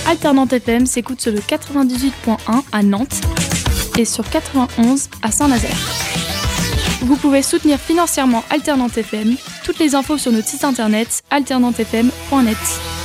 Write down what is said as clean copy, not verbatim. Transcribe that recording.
Alternante FM s'écoute sur le 98.1 à Nantes et sur 91 à Saint-Nazaire. Vous pouvez soutenir financièrement Alternante FM. Toutes les infos sur notre site internet alternantefm.net.